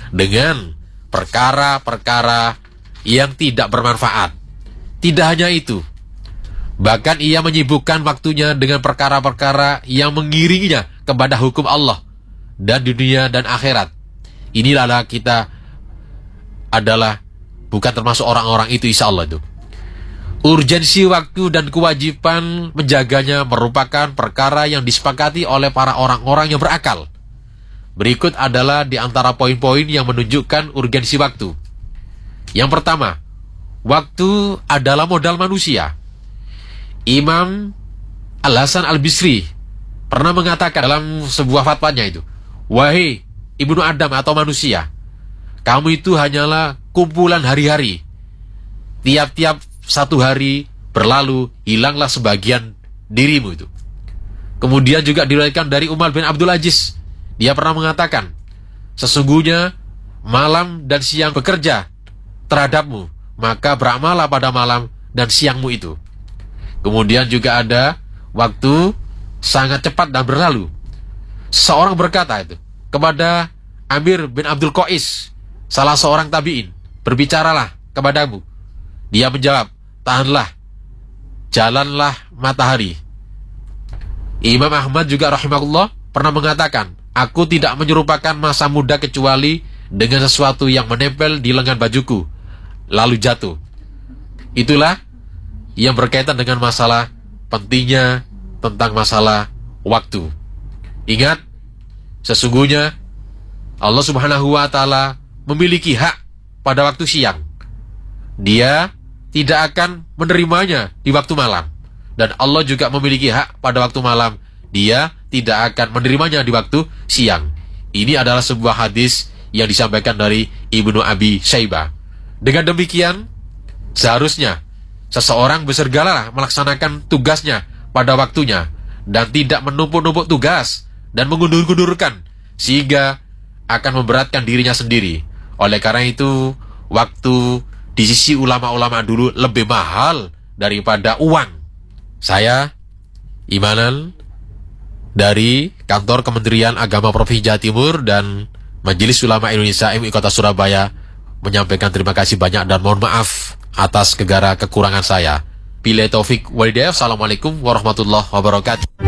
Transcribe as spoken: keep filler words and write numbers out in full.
dengan perkara-perkara yang tidak bermanfaat. Tidak hanya itu, bahkan ia menyibukkan waktunya dengan perkara-perkara yang mengiringinya kepada hukum Allah dan dunia dan akhirat. Inilah kita adalah bukan termasuk orang-orang itu, insya Allah itu. Urgensi waktu dan kewajiban menjaganya merupakan perkara yang disepakati oleh para orang-orang yang berakal. Berikut adalah di antara poin-poin yang menunjukkan urgensi waktu. Yang pertama, waktu adalah modal manusia. Imam Al-Hasan Al-Bisri pernah mengatakan dalam sebuah fatwanya itu, "Wahai ibnu Adam atau manusia, kamu itu hanyalah kumpulan hari-hari. Tiap-tiap satu hari berlalu, hilanglah sebagian dirimu itu." Kemudian juga diriwayatkan dari Umar bin Abdul Aziz. Dia pernah mengatakan, "Sesungguhnya malam dan siang bekerja terhadapmu, maka beramallah pada malam dan siangmu itu." Kemudian juga ada waktu sangat cepat dan berlalu. Seorang berkata itu kepada Amir bin Abdul Qais, salah seorang tabi'in, "Berbicaralah kepadamu." Dia menjawab, "Tahanlah, jalanlah matahari." Imam Ahmad juga rahimahullah pernah mengatakan, "Aku tidak menyerupakan masa muda kecuali dengan sesuatu yang menempel di lengan bajuku, lalu jatuh." Itulah yang berkaitan dengan masalah pentingnya tentang masalah waktu. Ingat, sesungguhnya Allah Subhanahu wa Ta'ala memiliki hak pada waktu siang. Dia tidak akan menerimanya di waktu malam. Dan Allah juga memiliki hak pada waktu malam. Dia tidak akan menerimanya di waktu siang. Ini adalah sebuah hadis yang disampaikan dari Ibnu Abi Syaibah. Dengan demikian, seharusnya seseorang bersegeralah melaksanakan tugasnya pada waktunya dan tidak menumpuk-numpuk tugas dan mengundur-undurkan sehingga akan memberatkan dirinya sendiri. Oleh karena itu, waktu di sisi ulama-ulama dulu lebih mahal daripada uang. Saya Imanan dari Kantor Kementerian Agama Provinsi Jawa Timur dan Majelis Ulama Indonesia M U I Kota Surabaya menyampaikan terima kasih banyak dan mohon maaf atas segala kekurangan saya. Billahi taufik walhidayah. Assalamualaikum warahmatullahi wabarakatuh.